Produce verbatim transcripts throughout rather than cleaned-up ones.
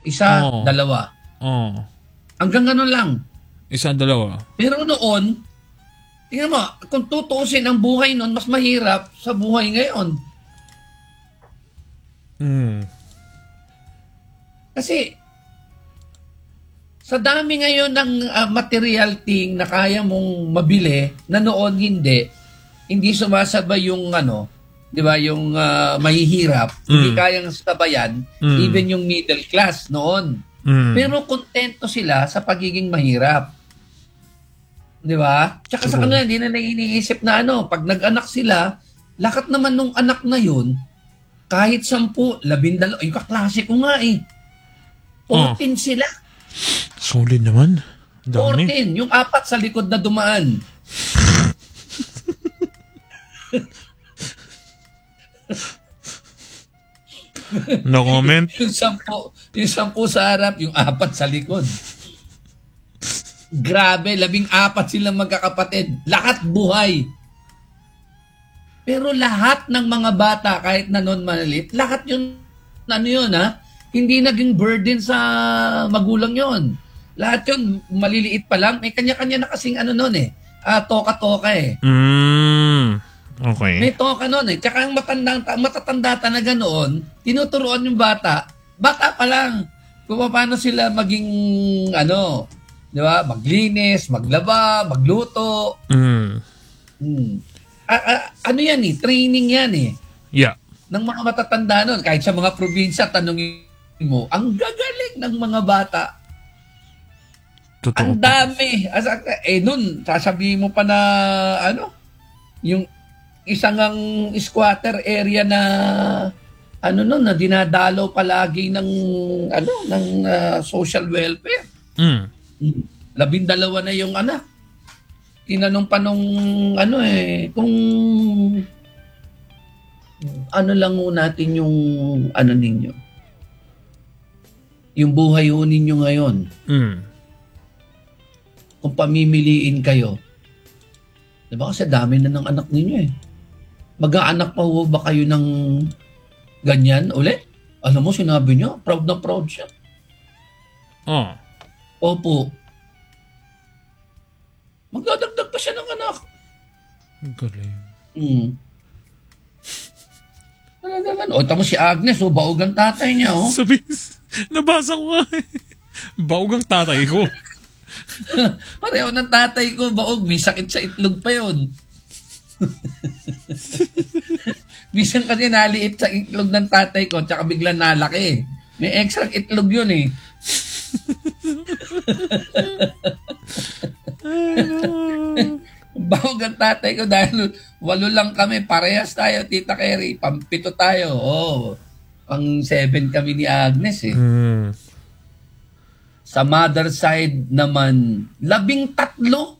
Isa, Oo. dalawa. Oo. Hanggang ganun lang. Isa, dalawa. Pero noon, tingnan mo, kung tutuusin ang buhay noon, mas mahirap sa buhay ngayon. Mm. Kasi, sa dami ngayon ng uh, material thing na kaya mong mabili, na noon hindi, hindi sumasabay yung ano, di ba, yung uh, mahihirap, mm. hindi kayang sabayan, mm. even yung middle class noon. Mm. Pero kontento sila sa pagiging mahirap. Di ba? Tsaka sa kanila, hindi na iniisip na ano, pag nag-anak sila, lakat naman nung anak na yun, kahit sampu, labindalo, yung kaklase ko nga eh. fourteen oh. sila. Solid naman. Dami. fourteen, yung apat sa likod na dumaan. No comment. yung sampu, yung sampu sa harap, yung apat sa likod. Grabe, labing apat silang magkakapatid. Lahat buhay. Pero lahat ng mga bata, kahit na noon maliit, lahat yun, ano yun ha, hindi naging burden sa magulang yon. Lahat yun, maliliit pa lang, may kanya-kanya na kasing ano noon eh, uh, toka-toka eh. Mm, okay. May toka noon eh. Tsaka ang matanda, matatanda talaga noon, tinuturuan yung bata, bata pa lang, kung paano sila maging, ano, di ba? Maglinis, maglaba, magluto. Mm. Hmm. A- a- ano yan eh? Training yan eh. Yeah. Ng mga matatanda nun. Kahit sa mga probinsya, tanongin mo, ang gagaling ng mga bata. Totoo. Ang dami. As, eh nun, sasabihin mo pa na, ano, yung isang ang squatter area na, ano nun, na dinadalaw palagi ng, ano, ng uh, social welfare. Mm. Labindalawa na yung anak. Tinanong pa nung ano eh, kung ano lang ho natin yung ano ninyo. Yung buhay ho ninyo ngayon. Mm. Kung pamimiliin kayo. Diba kasi dami na ng anak ninyo eh. Mag-aanak pa ho ba kayo ng ganyan ulit? Alam mo, sinabi niyo, proud na proud siya. Oh. Opo. Magdadagdag pa siya ng anak. Galing. Hmm. Ano naman? O, tamo si Agnes, o, baog ang tatay niya, o. Sabi, nabasa ko nga eh. Baog ang tatay ko. Pareho ng tatay ko, baog. May sakit sa itlog pa yun. Bisan kasi naliit sa itlog ng tatay ko, tsaka biglang nalaki. May extra itlog yun eh. Bawag ang tatay ko dahil walo lang kami, parehas tayo, Tita Kerry, pampito tayo. Oh, pang seven kami ni Agnes eh. Mm. Sa mother side naman, labing tatlo.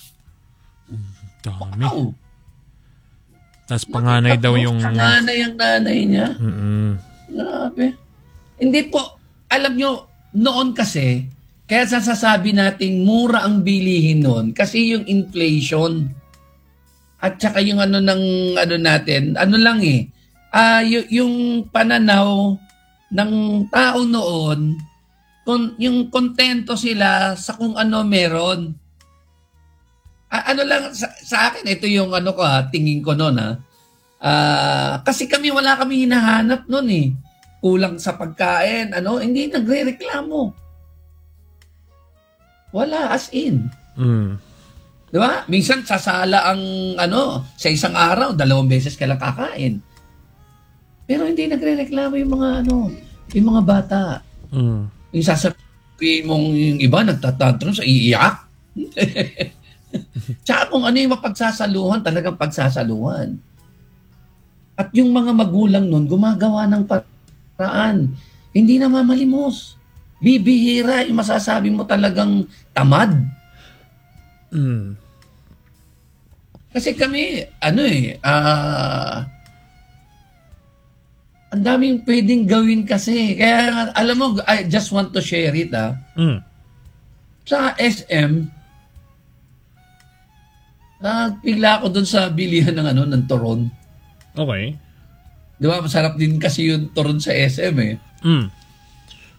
Dami. Wow. Tapos panganay daw yung... Panganay ang nanay niya. Mm-mm. Grabe. Hindi po, alam nyo, noon kasi, kaya sasasabi natin mura ang bilihin noon kasi yung inflation at saka yung ano ng ano natin, ano lang eh, uh, y- yung pananaw ng tao noon, kung yung kontento sila sa kung ano meron. Uh, ano lang sa, sa akin, ito yung ano ko ha, tingin ko noon ha. Uh, kasi kami wala kami hinahanap noon eh. Kulang sa pagkain, ano, hindi nagrereklamo. Wala, as in. Mm. Di ba? Minsan sasala ang ano, sa isang araw, dalawang beses ka lang kakain. Pero hindi nagrereklamo yung mga ano, yung mga bata. Mm. Yung sasabihin mong yung iba nagtatantron sa iiyak. Tsaka kung ano yung mapagsasaluhan, talagang pagsasaluhan. At yung mga magulang nun, gumagawa ng paraan. Hindi na mamalimos. Bibihira yung masasabi mo talagang tamad. Mm. Kasi kami, ano eh, ah, uh, ang daming pwedeng gawin kasi. Kaya, alam mo, I just want to share it, ah. Mm. Sa S M, nagpila ako doon sa bilihan ng ano, ng turon. Okay. Di ba? Masarap din kasi yung turon sa S M eh. Mm.